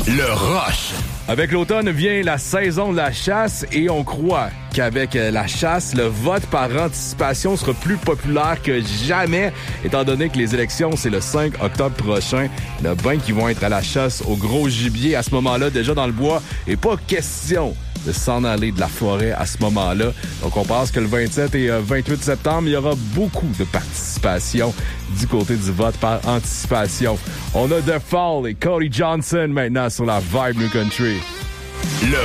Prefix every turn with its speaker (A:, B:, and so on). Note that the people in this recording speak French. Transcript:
A: Le Rush.
B: Avec l'automne vient la saison de la chasse et on croit qu'avec la chasse, le vote par anticipation sera plus populaire que jamais, étant donné que les élections, c'est le 5 octobre prochain. Il y en a bien qui vont être à la chasse au gros gibier à ce moment-là, déjà dans le bois, et pas question de s'en aller de la forêt à ce moment-là. Donc, on pense que le 27 et 28 septembre, il y aura beaucoup de participation du côté du vote par anticipation. On a The Fall et Cody Johnson maintenant sur la Vibe New Country.
A: Le